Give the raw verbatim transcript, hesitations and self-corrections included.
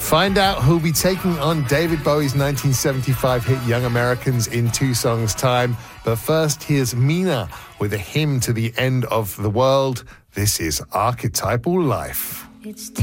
Find out who'll be taking on David Bowie's nineteen seventy-five hit Young Americans in two songs' time. But first, here's Mina with a hymn to the end of the world. This is Archetypal Life. It's